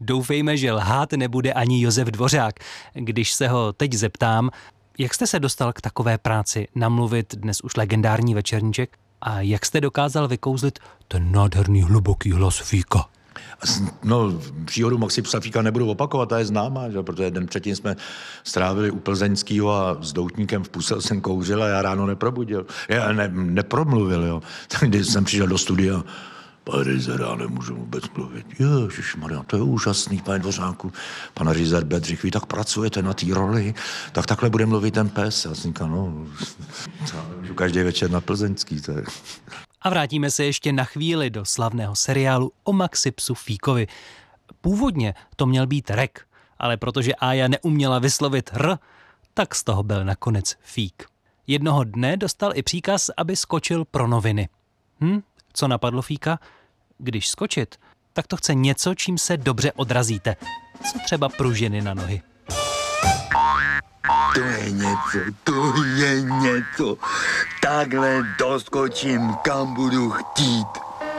doufejme, že lhát nebude ani Josef Dvořák. Když se ho teď zeptám, jak jste se dostal k takové práci namluvit dnes už legendární Večerníček a jak jste dokázal vykouzlit ten nádherný hluboký hlas Fíka? No, příhodu Maxi Psafíka nebudu opakovat, ta je známá, že? Protože den předtím jsme strávili u Plzeňskýho a s doutníkem v puse jsem kouřil a já ráno neprobudil. Já nepromluvil, jo. Tak když jsem přišel do studia, pane Rizere, já nemůžu vůbec mluvit. Ježišmarja, to je úžasný, pane Dvořáku. Pan Rizer Bedřich, vy tak pracujete na té roli, tak takhle bude mluvit ten pes. Já jsem říkal, no, každý večer na Plzeňský, to je... A vrátíme se ještě na chvíli do slavného seriálu o Maxi psu Fíkovi. Původně to měl být Rek, ale protože Ája neuměla vyslovit R, tak z toho byl nakonec Fík. Jednoho dne dostal i příkaz, aby skočil pro noviny. Co napadlo Fíka? Když skočit, tak to chce něco, čím se dobře odrazíte. Co třeba pružiny na nohy. To je něco. Takhle doskočím, kam budu chtít.